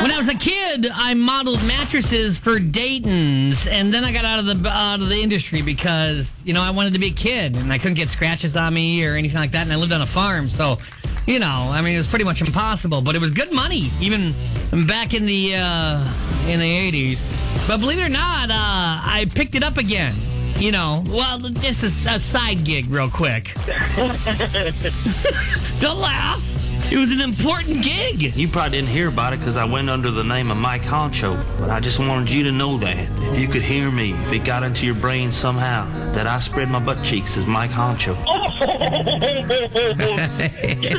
When I was a kid, I modeled mattresses for Dayton's, and then I got out of the industry because, I wanted to be a kid, and I couldn't get scratches on me or anything like that, and I lived on a farm, so, it was pretty much impossible, but it was good money, even back in the 80s. But believe it or not, I picked it up again. Just a side gig real quick. Don't laugh. It was an important gig. You probably didn't hear about it because I went under the name of Mike Honcho. But I just wanted you to know that. If you could hear me, if it got into your brain somehow, that I spread my butt cheeks as Mike Honcho.